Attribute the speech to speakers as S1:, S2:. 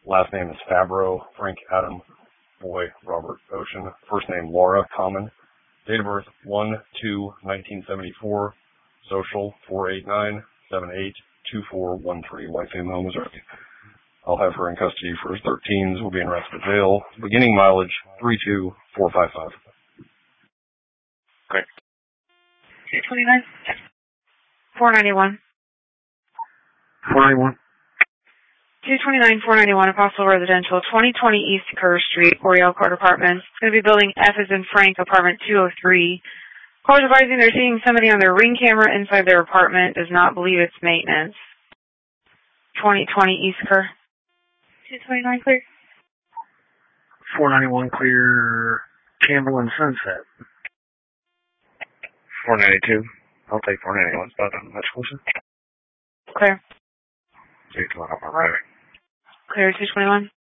S1: Last name is Fabro, Frank Adam, Boy Robert Ocean. First name Laura, common. Date of birth 1/2/1974. Social 489-78-2413. Wife in home, Missouri. I'll have her in custody for 13s. Will be in Raspail. Beginning mileage 32455.
S2: Great.
S3: 229. 491.
S2: 491.
S3: 229, 491, Apostle Residential, 2020 East Kerr Street, Oriel Court Apartments. It's going to be building F as in Frank, apartment 203. Callers advising they're seeing somebody on their Ring camera inside their apartment. Does not believe it's maintenance. 2020 East Kerr. 229 clear.
S2: 491 clear. Campbell and Sunset. 492. I'll take 491. It's about much closer.
S3: Clear.
S2: So you can look up my right.
S3: Clear 221.